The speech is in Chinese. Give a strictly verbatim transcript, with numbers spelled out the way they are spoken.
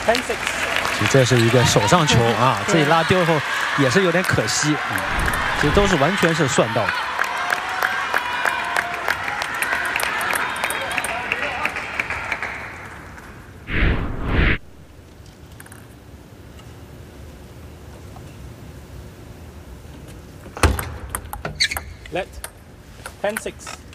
其实这是一个手上球啊，这一拉丢后也是有点可惜。嗯，其实都是完全是算到的。 Let ten six.